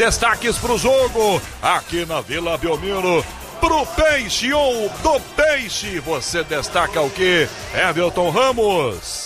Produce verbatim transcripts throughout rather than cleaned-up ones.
destaques pro jogo aqui na Vila Belmiro. Pro Peixe ou do Peixe, você destaca o quê? Everton Ramos.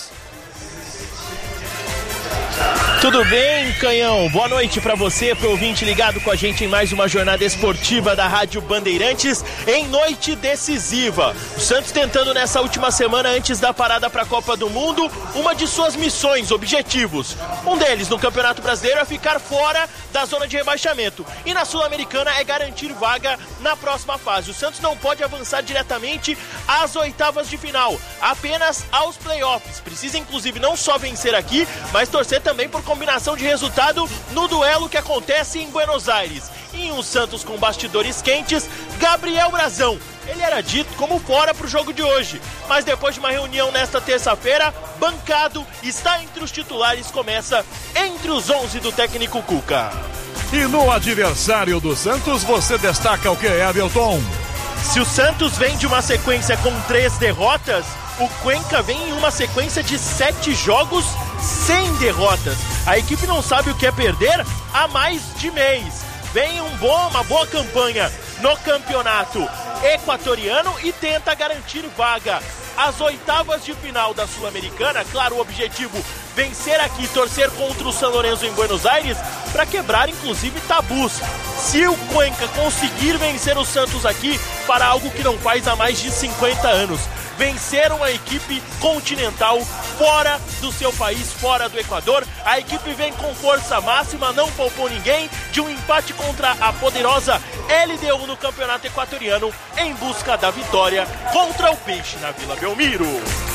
Tudo bem, Canhão? Boa noite pra você, pro ouvinte ligado com a gente em mais uma jornada esportiva da Rádio Bandeirantes, em noite decisiva. O Santos tentando nessa última semana, antes da parada pra Copa do Mundo, uma de suas missões, objetivos. Um deles no Campeonato Brasileiro é ficar fora da zona de rebaixamento. E na Sul-Americana é garantir vaga na próxima fase. O Santos não pode avançar diretamente às oitavas de final, apenas aos playoffs. Precisa inclusive não só vencer aqui, mas torcer também por combinação de resultado no duelo que acontece em Buenos Aires. E um Santos com bastidores quentes, Gabriel Brazão. Ele era dito como fora para o jogo de hoje, mas depois de uma reunião nesta terça-feira, bancado, está entre os titulares, começa entre os onze do técnico Cuca. E no adversário do Santos, você destaca o que, Everton? Se o Santos vem de uma sequência com três derrotas, o Cuenca vem em uma sequência de sete jogos sem derrotas. A equipe não sabe o que é perder há mais de mês. Vem um bom, uma boa campanha no campeonato equatoriano e tenta garantir vaga às oitavas de final da Sul-Americana. Claro, o objetivo vencer aqui e torcer contra o San Lorenzo em Buenos Aires para quebrar inclusive tabus. Se o Cuenca conseguir vencer o Santos aqui, para algo que não faz há mais de cinquenta anos, vencer uma equipe continental fora do seu país, fora do Equador. A equipe vem com força máxima, não poupou ninguém, de um empate contra a poderosa L D U no campeonato equatoriano, em busca da vitória contra o Peixe na Vila Belmiro.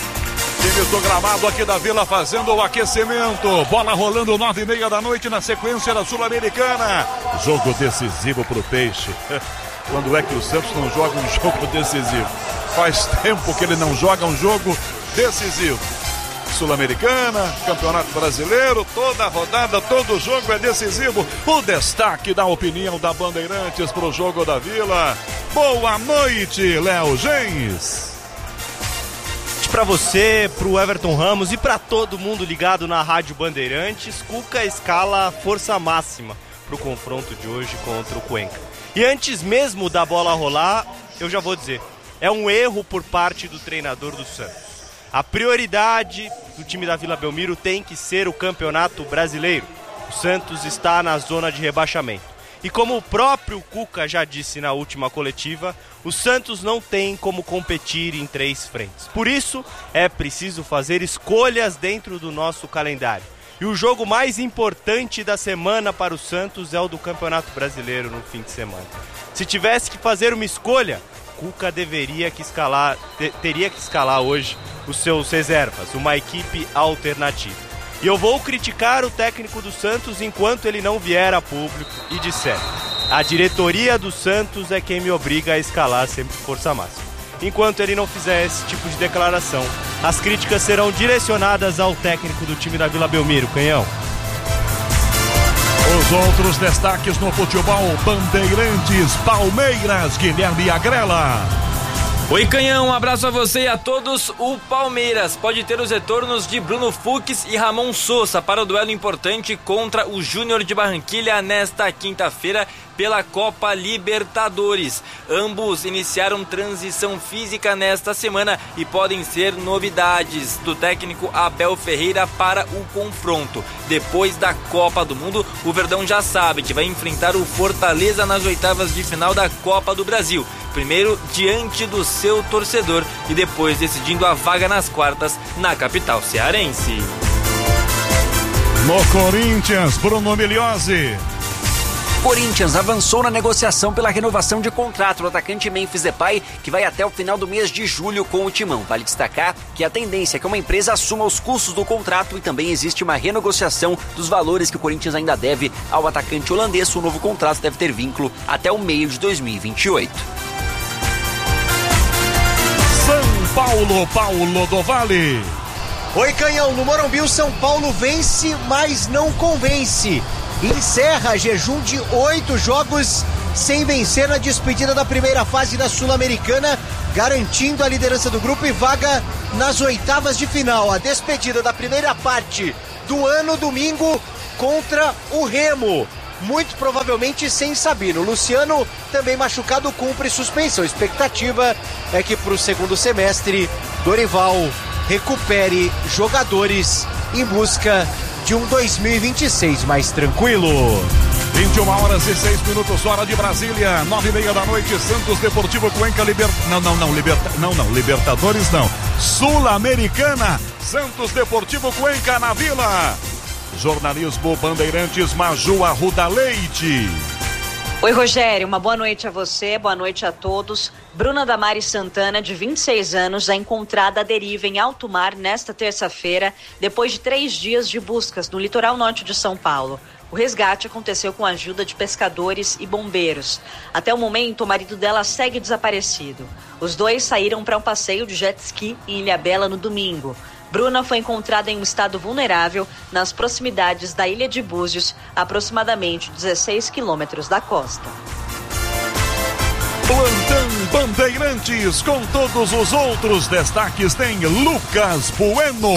Time do gramado aqui da Vila fazendo o aquecimento. Bola rolando nove e meia da noite na sequência da Sul-Americana. Jogo decisivo pro Peixe. Quando é que o Santos não joga um jogo decisivo? Faz tempo que ele não joga um jogo decisivo. Sul-Americana, Campeonato Brasileiro, toda rodada, todo jogo é decisivo. O destaque da opinião da Bandeirantes pro jogo da Vila. Boa noite, Léo Gens. Para você, pro Everton Ramos e para todo mundo ligado na Rádio Bandeirantes, Cuca escala força máxima pro confronto de hoje contra o Cuenca. E antes mesmo da bola rolar, eu já vou dizer, é um erro por parte do treinador do Santos. A prioridade do time da Vila Belmiro tem que ser o Campeonato Brasileiro. O Santos está na zona de rebaixamento. E como o próprio Cuca já disse na última coletiva, o Santos não tem como competir em três frentes. Por isso, é preciso fazer escolhas dentro do nosso calendário. E o jogo mais importante da semana para o Santos é o do Campeonato Brasileiro no fim de semana. Se tivesse que fazer uma escolha, Cuca deveria que escalar, te, teria que escalar hoje os seus reservas, uma equipe alternativa. E eu vou criticar o técnico do Santos enquanto ele não vier a público e disser: a diretoria do Santos é quem me obriga a escalar sempre força máxima. Enquanto ele não fizer esse tipo de declaração, as críticas serão direcionadas ao técnico do time da Vila Belmiro, Canhão. Os outros destaques no futebol: Bandeirantes, Palmeiras, Guilherme Agrela. Oi, Canhão, um abraço a você e a todos. O Palmeiras pode ter os retornos de Bruno Fux e Ramon Sousa para o duelo importante contra o Júnior de Barranquilla nesta quinta-feira pela Copa Libertadores. Ambos iniciaram transição física nesta semana e podem ser novidades do técnico Abel Ferreira para o confronto. Depois da Copa do Mundo, o Verdão já sabe que vai enfrentar o Fortaleza nas oitavas de final da Copa do Brasil. Primeiro diante do seu torcedor e depois decidindo a vaga nas quartas na capital cearense. No Corinthians, Bruno Migliozzi. Corinthians avançou na negociação pela renovação de contrato do atacante Memphis Depay, que vai até o final do mês de julho com o Timão. Vale destacar que a tendência é que uma empresa assuma os custos do contrato e também existe uma renegociação dos valores que o Corinthians ainda deve ao atacante holandês. O novo contrato deve ter vínculo até o meio de dois mil e vinte e oito. São Paulo, Paulo do Vale. Oi, Canhão, no Morumbi o São Paulo vence, mas não convence. Encerra jejum de oito jogos sem vencer na despedida da primeira fase da Sul-Americana, garantindo a liderança do grupo e vaga nas oitavas de final. A despedida da primeira parte do ano, domingo, contra o Remo. muito provavelmente sem Sabino. Luciano, também machucado, cumpre suspensão. A expectativa é que para o segundo semestre, Dorival recupere jogadores em busca de um dois mil e vinte e seis mais tranquilo. vinte e uma horas e seis minutos, hora de Brasília, nove e meia da noite, Santos Deportivo Cuenca, liber... não, não, não, liberta... não, não, Libertadores não, Sul-Americana, Santos Deportivo Cuenca na Vila. Jornalismo Bandeirantes, Maju Arruda Leite. Oi, Rogério, uma boa noite a você, boa noite a todos. Bruna Damares Santana, de vinte e seis anos, é encontrada à deriva em alto mar nesta terça-feira, depois de três dias de buscas no litoral norte de São Paulo. O resgate aconteceu com a ajuda de pescadores e bombeiros. Até o momento, o marido dela segue desaparecido. Os dois saíram para um passeio de jet ski em Ilhabela no domingo. Bruna foi encontrada em um estado vulnerável nas proximidades da ilha de Búzios, aproximadamente dezesseis quilômetros da costa. Plantão Bandeirantes, com todos os outros destaques, tem Lucas Bueno.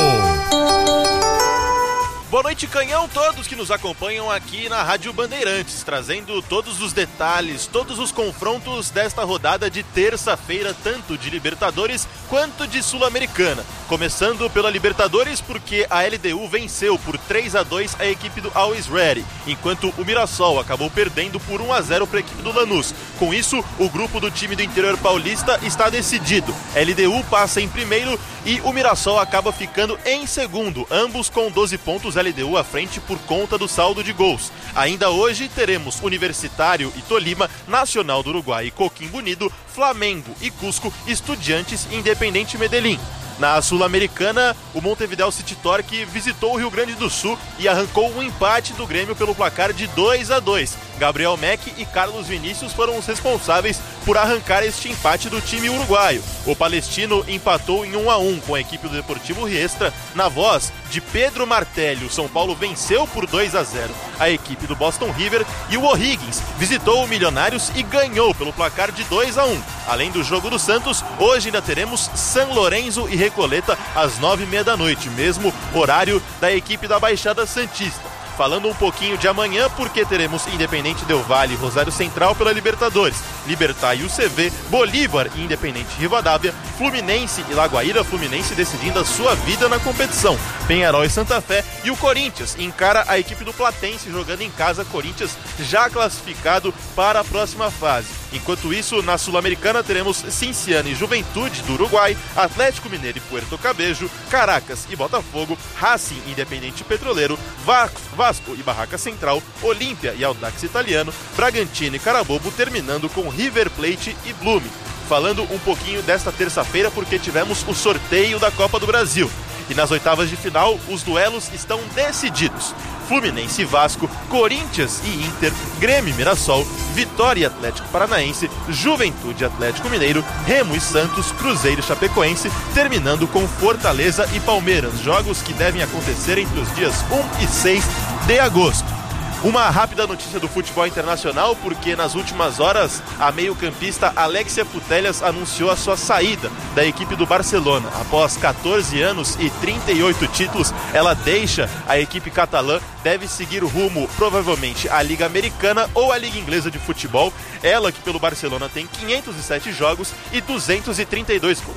Boa noite, Canhão, todos que nos acompanham aqui na Rádio Bandeirantes, trazendo todos os detalhes, todos os confrontos desta rodada de terça-feira, tanto de Libertadores quanto de Sul-Americana. Começando pela Libertadores, porque a L D U venceu por três a dois a equipe do Always Ready, enquanto o Mirassol acabou perdendo por um a zero para a equipe do Lanús. Com isso, o grupo do time do interior paulista está decidido. A L D U passa em primeiro e o Mirassol acaba ficando em segundo, ambos com doze pontos, L D U à frente por conta do saldo de gols. Ainda hoje teremos Universitário e Tolima, Nacional do Uruguai e Coquimbo Unido, Flamengo e Cusco, Estudiantes e Independente Medellín. Na Sul-Americana, o Montevideo City Torque visitou o Rio Grande do Sul e arrancou um empate do Grêmio pelo placar de dois a dois. Gabriel Meck e Carlos Vinícius foram os responsáveis por arrancar este empate do time uruguaio. O palestino empatou em um a um com a equipe do Deportivo Riestra. Na voz de Pedro Martelli, o São Paulo venceu por dois a zero a equipe do Boston River e o O'Higgins visitou o Milionários e ganhou pelo placar de dois a um. Além do jogo do Santos, hoje ainda teremos San Lorenzo e Recoleta às nove e meia da noite, mesmo horário da equipe da Baixada Santista. Falando um pouquinho de amanhã, porque teremos Independente Del Valle e Rosário Central pela Libertadores, Libertad e U C V, Bolívar e Independente Rivadavia, Fluminense e Lagoaíra, Fluminense decidindo a sua vida na competição, Penharol e Santa Fé, e o Corinthians encara a equipe do Platense jogando em casa, Corinthians já classificado para a próxima fase. Enquanto isso, na Sul-Americana teremos Cinciano e Juventude do Uruguai, Atlético Mineiro e Puerto Cabello, Caracas e Botafogo, Racing e Independente Petroleiro, Vasco e Barraca Central, Olímpia e Audax Italiano, Bragantino e Carabobo, terminando com River Plate e Blume. Falando um pouquinho desta terça-feira, porque tivemos o sorteio da Copa do Brasil. E nas oitavas de final, os duelos estão decididos. Fluminense e Vasco, Corinthians e Inter, Grêmio e Mirassol, Vitória e Atlético Paranaense, Juventude e Atlético Mineiro, Remo e Santos, Cruzeiro e Chapecoense, terminando com Fortaleza e Palmeiras, jogos que devem acontecer entre os dias um e seis de agosto. Uma rápida notícia do futebol internacional, porque nas últimas horas a meio-campista Alexia Putellas anunciou a sua saída da equipe do Barcelona. Após catorze anos e trinta e oito títulos, ela deixa a equipe catalã, deve seguir o rumo provavelmente à Liga Americana ou à Liga Inglesa de Futebol. Ela que pelo Barcelona tem quinhentos e sete jogos e duzentos e trinta e dois gols.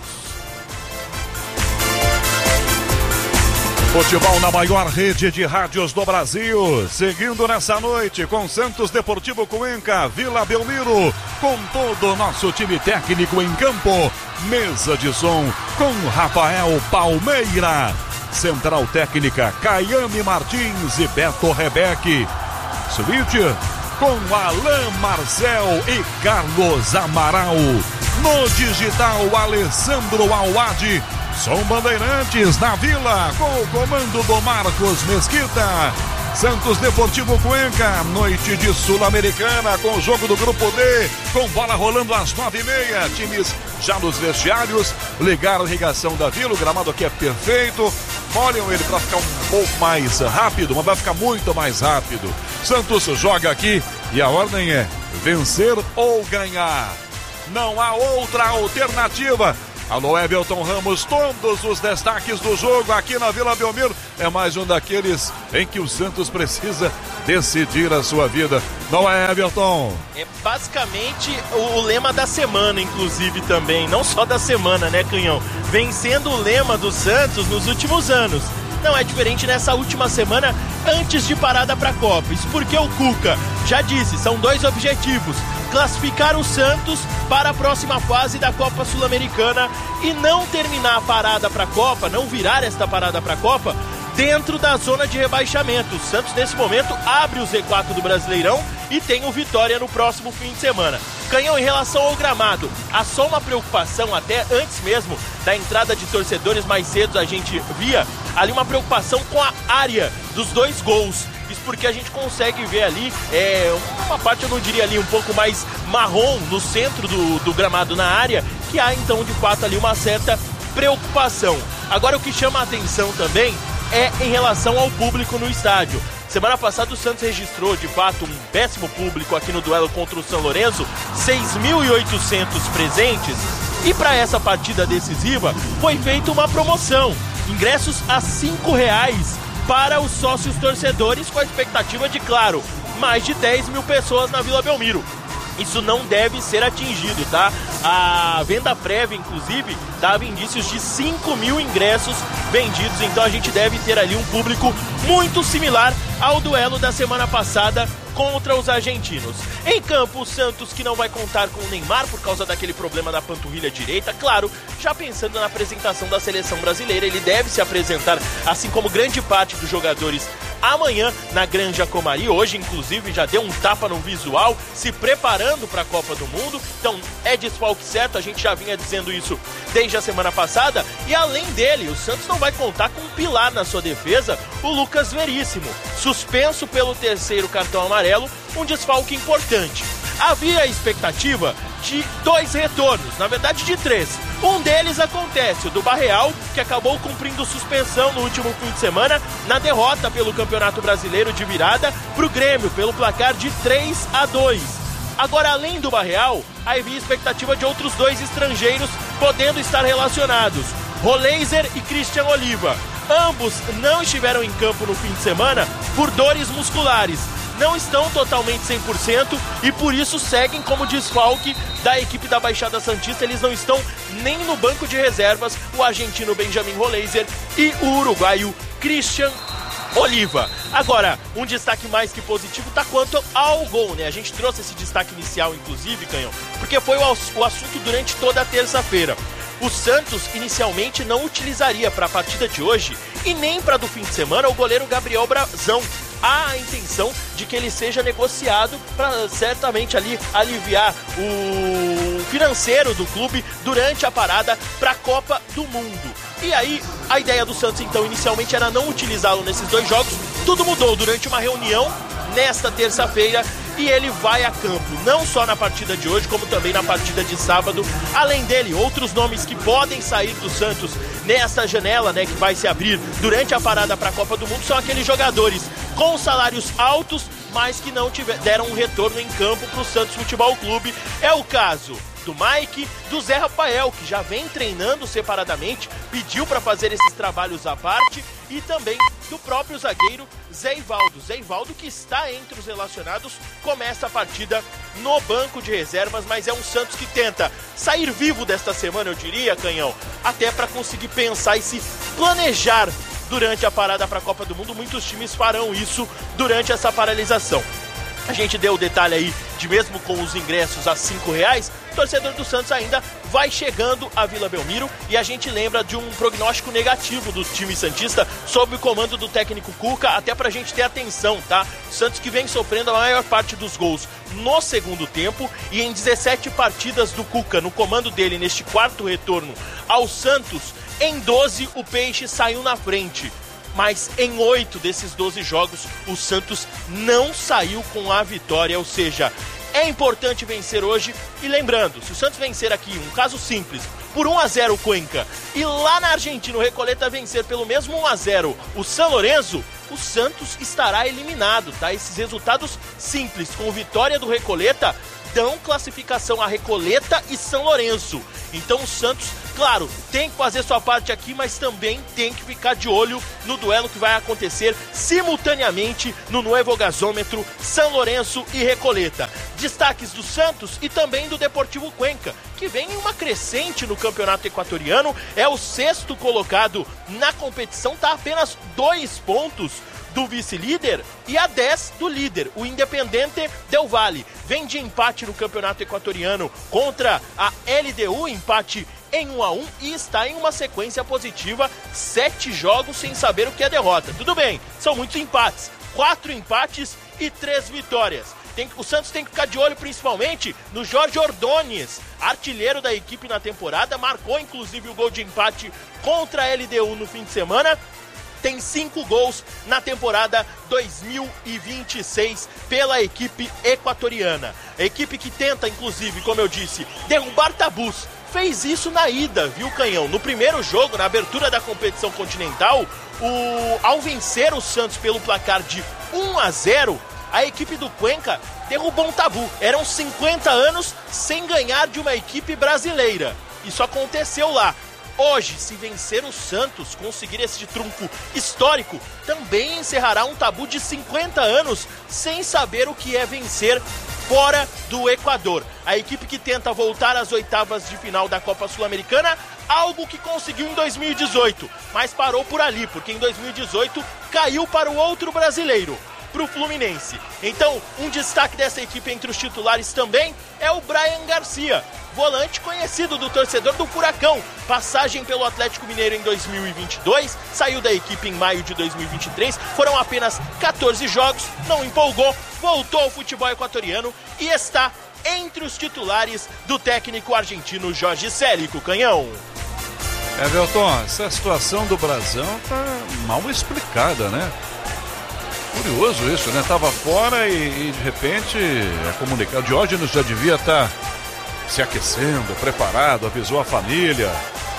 Futebol na maior rede de rádios do Brasil, seguindo nessa noite com Santos Deportivo Cuenca, Vila Belmiro, com todo o nosso time técnico em campo, mesa de som com Rafael Palmeira, central técnica Caiane Martins e Beto Rebeque, suíte com Alain Marcel e Carlos Amaral, no digital Alessandro Awad. Som Bandeirantes na Vila, com o comando do Marcos Mesquita. Santos Deportivo Cuenca, noite de Sul-Americana, com o jogo do Grupo D, com bola rolando às nove e meia. Times já nos vestiários, ligaram a irrigação da Vila, o gramado aqui é perfeito. Molham ele para ficar um pouco mais rápido, mas vai ficar muito mais rápido. Santos joga aqui e a ordem é vencer ou ganhar. Não há outra alternativa. Alô, Everton Ramos, todos os destaques do jogo aqui na Vila Belmiro. É mais um daqueles em que o Santos precisa decidir a sua vida. Não é, Everton? É basicamente o, o lema da semana, inclusive, também. Não só da semana, né, Canhão? Vem sendo o lema do Santos nos últimos anos. Não é diferente nessa última semana, antes de parada para a Copa. Isso porque o Cuca já disse, são dois objetivos: classificar o Santos para a próxima fase da Copa Sul-Americana e não terminar a parada para a Copa, não virar esta parada para a Copa dentro da zona de rebaixamento. O Santos, nesse momento, abre o Z quatro do Brasileirão e tem o Vitória no próximo fim de semana. Canhão, em relação ao gramado, há só uma preocupação, até antes mesmo da entrada de torcedores mais cedo, a gente via ali uma preocupação com a área dos dois gols. Isso porque a gente consegue ver ali é, uma parte, eu não diria ali, um pouco mais marrom no centro do, do gramado na área, que há então de fato ali uma certa preocupação. Agora, o que chama a atenção também é em relação ao público no estádio. Semana passada o Santos registrou de fato um péssimo público aqui no duelo contra o São Lourenço, seis mil e oitocentos presentes, e para essa partida decisiva foi feita uma promoção, ingressos a cinco reais para os sócios torcedores, com a expectativa de, claro, mais de dez mil pessoas na Vila Belmiro. Isso não deve ser atingido, tá? A venda prévia, inclusive, dava indícios de cinco mil ingressos vendidos, então a gente deve ter ali um público muito similar ao duelo da semana passada contra os argentinos. Em campo, o Santos, que não vai contar com o Neymar por causa daquele problema da panturrilha direita, claro, já pensando na apresentação da seleção brasileira, ele deve se apresentar, assim como grande parte dos jogadores, amanhã na Granja Comari. Hoje, inclusive, já deu um tapa no visual, se preparando para a Copa do Mundo. Então, é desfalque certo, a gente já vinha dizendo isso desde a semana passada. E além dele, o Santos não vai contar com um pilar na sua defesa, o Lucas Veríssimo, suspenso pelo terceiro cartão amarelo, um desfalque importante. Havia a expectativa de dois retornos, na verdade de três. Um deles acontece, o do Barreal, que acabou cumprindo suspensão no último fim de semana na derrota pelo Campeonato Brasileiro de virada para o Grêmio, pelo placar de três a dois. Agora, além do Barreal, havia expectativa de outros dois estrangeiros podendo estar relacionados, Roleiser e Christian Oliva. Ambos não estiveram em campo no fim de semana por dores musculares. Não estão totalmente cem por cento e por isso seguem como desfalque da equipe da Baixada Santista. Eles não estão nem no banco de reservas, o argentino Benjamin Roleiser e o uruguaio Christian Oliva. Agora, um destaque mais que positivo tá quanto ao gol, né? A gente trouxe esse destaque inicial, inclusive, Canhão, porque foi o, o assunto durante toda a terça-feira. O Santos inicialmente não utilizaria para a partida de hoje e nem para do fim de semana o goleiro Gabriel Brazão. Há a intenção de que ele seja negociado para certamente ali aliviar o financeiro do clube durante a parada para a Copa do Mundo. E aí, a ideia do Santos, então, inicialmente era não utilizá-lo nesses dois jogos. Tudo mudou durante uma reunião nesta terça-feira e ele vai a campo, não só na partida de hoje, como também na partida de sábado. Além dele, outros nomes que podem sair do Santos nesta janela, né, que vai se abrir durante a parada para a Copa do Mundo, são aqueles jogadores com salários altos, mas que não tiver, deram um retorno em campo para o Santos Futebol Clube. É o caso do Mike, do Zé Rafael, que já vem treinando separadamente, pediu para fazer esses trabalhos à parte, e também do próprio zagueiro Zé Ivaldo. Zé Ivaldo, que está entre os relacionados, começa a partida no banco de reservas, mas é um Santos que tenta sair vivo desta semana, eu diria, Canhão, até para conseguir pensar e se planejar durante a parada para a Copa do Mundo. Muitos times farão isso durante essa paralisação. A gente deu o detalhe aí de mesmo com os ingressos a cinco reais, o torcedor do Santos ainda vai chegando à Vila Belmiro, e a gente lembra de um prognóstico negativo do time santista sob o comando do técnico Cuca, até pra gente ter atenção, tá? O Santos que vem sofrendo a maior parte dos gols no segundo tempo, e em dezessete partidas do Cuca, no comando dele neste quarto retorno ao Santos, em doze o Peixe saiu na frente. Mas em oito desses doze jogos, o Santos não saiu com a vitória, ou seja, é importante vencer hoje. E lembrando, se o Santos vencer aqui, um caso simples, por um a zero o Cuenca, e lá na Argentina o Recoleta vencer pelo mesmo um a zero o São Lourenço, o Santos estará eliminado, tá? Esses resultados simples, com vitória do Recoleta, dão classificação a Recoleta e São Lourenço. Então o Santos, claro, tem que fazer sua parte aqui, mas também tem que ficar de olho no duelo que vai acontecer simultaneamente no Nuevo Gasômetro, São Lourenço e Recoleta. Destaques do Santos e também do Deportivo Cuenca, que vem em uma crescente no campeonato equatoriano, é o sexto colocado na competição, está apenas dois pontos do vice-líder e a dez do líder, o Independiente Del Valle. Vem de empate no campeonato equatoriano contra a L D U, empate em um a um, e está em uma sequência positiva, sete jogos sem saber o que é derrota. Tudo bem, são muitos empates, quatro empates e três vitórias. Tem, o Santos tem que ficar de olho principalmente no Jorge Ordóñez, artilheiro da equipe na temporada, marcou inclusive o gol de empate contra a L D U no fim de semana. Tem cinco gols na temporada dois mil e vinte e seis pela equipe equatoriana. A equipe que tenta, inclusive, como eu disse, derrubar tabus. Fez isso na ida, viu, Canhão? No primeiro jogo, na abertura da competição continental, o... ao vencer o Santos pelo placar de um a zero, a equipe do Cuenca derrubou um tabu. Eram cinquenta anos sem ganhar de uma equipe brasileira. Isso aconteceu lá. Hoje, se vencer o Santos, conseguir esse trunfo histórico, também encerrará um tabu de cinquenta anos sem saber o que é vencer fora do Equador. A equipe que tenta voltar às oitavas de final da Copa Sul-Americana, algo que conseguiu em dois mil e dezoito, mas parou por ali, porque em dois mil e dezoito caiu para o outro brasileiro, para o Fluminense. Então, um destaque dessa equipe entre os titulares também é o Brian Garcia, volante conhecido do torcedor do Furacão. Passagem pelo Atlético Mineiro em dois mil e vinte e dois, saiu da equipe em maio de dois mil e vinte e três, foram apenas quatorze jogos, não empolgou, voltou ao futebol equatoriano e está entre os titulares do técnico argentino Jorge Célico. Canhão. Everton, essa situação do Brasão tá mal explicada, né? Curioso isso, né? Tava fora e, e de repente é comunicado. O Diógenes já devia estar se aquecendo, preparado, avisou a família.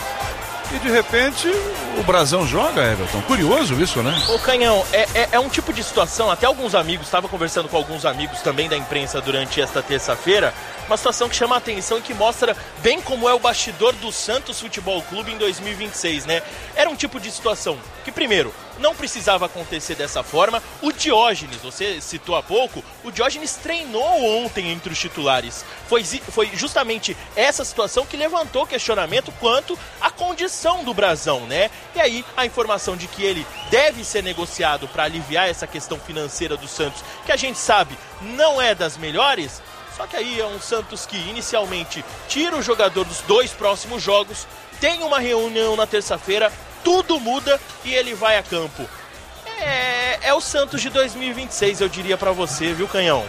E de repente o Brasão joga, Everton. Curioso isso, né? Ô Canhão, é, é, é um tipo de situação, até alguns amigos, estava conversando com alguns amigos também da imprensa durante esta terça-feira, uma situação que chama a atenção e que mostra bem como é o bastidor do Santos Futebol Clube em dois mil e vinte e seis, né? Era um tipo de situação que, primeiro, não precisava acontecer dessa forma. O Diógenes, você citou há pouco, o Diógenes treinou ontem entre os titulares. Foi, foi justamente essa situação que levantou questionamento quanto à condição do Brasão, né? E aí a informação de que ele deve ser negociado para aliviar essa questão financeira do Santos, que a gente sabe não é das melhores. Só que aí é um Santos que inicialmente tira o jogador dos dois próximos jogos, tem uma reunião na terça-feira, tudo muda e ele vai a campo. É, é o Santos de dois mil e vinte e seis, eu diria pra você, viu, Canhão?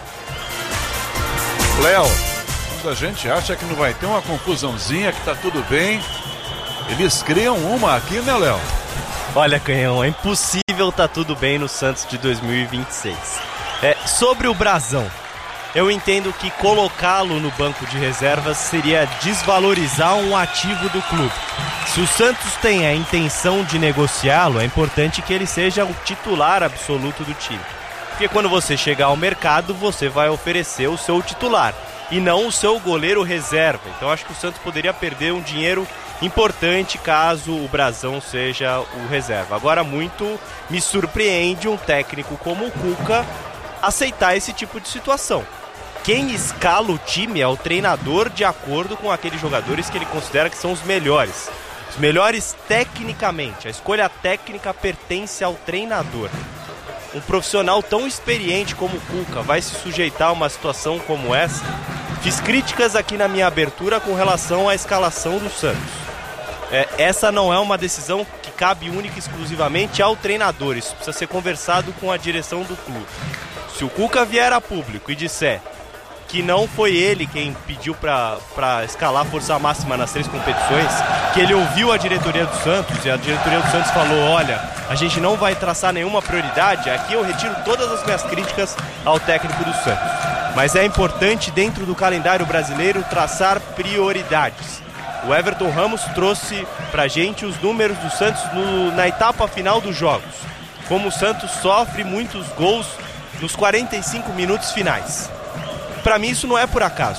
Léo, quando a gente acha que não vai ter uma confusãozinha, que tá tudo bem, eles criam uma aqui, né, Léo? Olha, Canhão, é impossível tá tudo bem no Santos de dois mil e vinte e seis. É, sobre o Brasão, eu entendo que colocá-lo no banco de reservas seria desvalorizar um ativo do clube. Se o Santos tem a intenção de negociá-lo, é importante que ele seja o titular absoluto do time. Porque quando você chegar ao mercado, você vai oferecer o seu titular e não o seu goleiro reserva. Então acho que o Santos poderia perder um dinheiro importante caso o Brasão seja o reserva. Agora, muito me surpreende um técnico como o Cuca aceitar esse tipo de situação. Quem escala o time é o treinador de acordo com aqueles jogadores que ele considera que são os melhores. Os melhores tecnicamente. A escolha técnica pertence ao treinador. Um profissional tão experiente como o Cuca vai se sujeitar a uma situação como essa? Fiz críticas aqui na minha abertura com relação à escalação do Santos. É, essa não é uma decisão que cabe única e exclusivamente ao treinador. Isso precisa ser conversado com a direção do clube. Se o Cuca vier a público e disser que não foi ele quem pediu para escalar a força máxima nas três competições, que ele ouviu a diretoria do Santos e a diretoria do Santos falou, olha, a gente não vai traçar nenhuma prioridade, aqui eu retiro todas as minhas críticas ao técnico do Santos. Mas é importante, dentro do calendário brasileiro, traçar prioridades. O Everton Ramos trouxe pra gente os números do Santos no, na etapa final dos jogos. Como o Santos sofre muitos gols nos quarenta e cinco minutos finais. Para mim isso não é por acaso.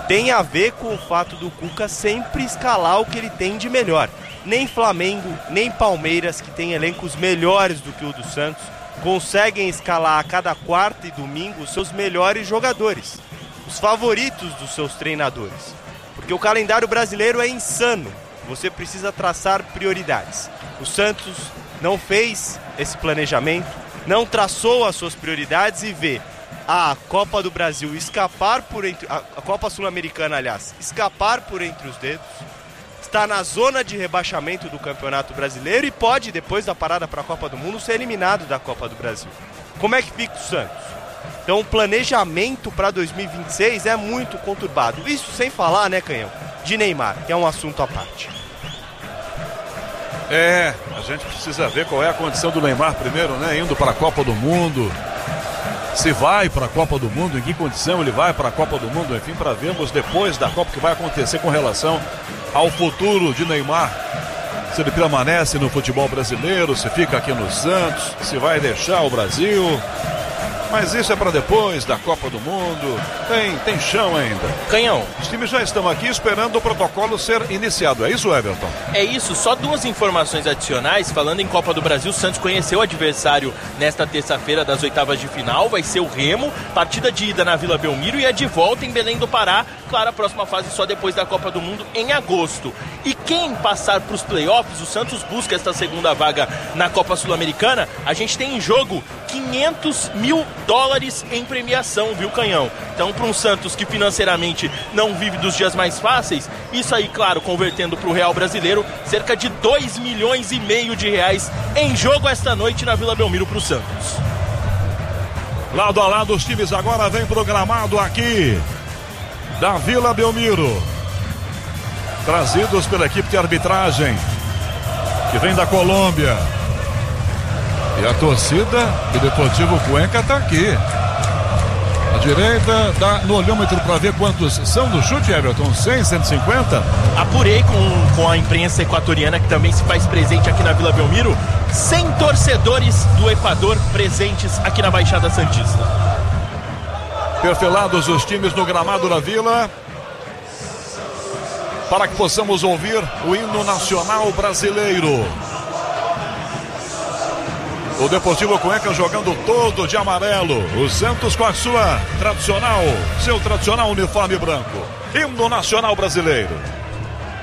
tem a ver com o fato do Cuca sempre escalar o que ele tem de melhor. Nem Flamengo, nem Palmeiras, que tem elencos melhores do que o do Santos, conseguem escalar a cada quarta e domingo os seus melhores jogadores, os favoritos dos seus treinadores. Porque o calendário brasileiro é insano, você precisa traçar prioridades. O Santos não fez esse planejamento, não traçou as suas prioridades e vê a Copa do Brasil escapar por entre... a Copa Sul-Americana, aliás, escapar por entre os dedos, está na zona de rebaixamento do Campeonato Brasileiro e pode, depois da parada para a Copa do Mundo, ser eliminado da Copa do Brasil. Como é que fica o Santos? Então o planejamento para dois mil e vinte e seis é muito conturbado. Isso sem falar, né, Canhão, de Neymar, que é um assunto à parte. É, a gente precisa ver qual é a condição do Neymar primeiro, né? Indo para a Copa do Mundo. Se vai para a Copa do Mundo, em que condição ele vai para a Copa do Mundo, enfim, para vermos depois da Copa o que vai acontecer com relação ao futuro de Neymar. Se ele permanece no futebol brasileiro, se fica aqui no Santos, se vai deixar o Brasil. Mas isso é para depois da Copa do Mundo. Tem, tem chão ainda. Canhão. Os times já estão aqui esperando o protocolo ser iniciado. É isso, Everton? É isso. Só duas informações adicionais. Falando em Copa do Brasil, o Santos conheceu o adversário nesta terça-feira das oitavas de final. Vai ser o Remo. Partida de ida na Vila Belmiro e a de volta em Belém do Pará. Claro, a próxima fase só depois da Copa do Mundo em agosto. E quem passar para os playoffs, o Santos busca esta segunda vaga na Copa Sul-Americana. A gente tem em jogo quinhentos mil dólares em premiação, viu, Canhão? Então, para um Santos que financeiramente não vive dos dias mais fáceis, isso aí, claro, convertendo para o real brasileiro, cerca de dois milhões e meio de reais em jogo esta noite na Vila Belmiro para o Santos. Lado a lado, os times agora vem programado aqui da Vila Belmiro, trazidos pela equipe de arbitragem que vem da Colômbia. E a torcida do Deportivo Cuenca está aqui. À direita, dá no olhômetro para ver quantos são no chute, Everton. cem, cento e cinquenta? Apurei com, com a imprensa equatoriana que também se faz presente aqui na Vila Belmiro. cem torcedores do Equador presentes aqui na Baixada Santista. Perfelados os times no gramado da Vila, para que possamos ouvir o hino nacional brasileiro. O Deportivo Cuenca jogando todo de amarelo. O Santos com a sua tradicional, seu tradicional uniforme branco. Hino nacional brasileiro.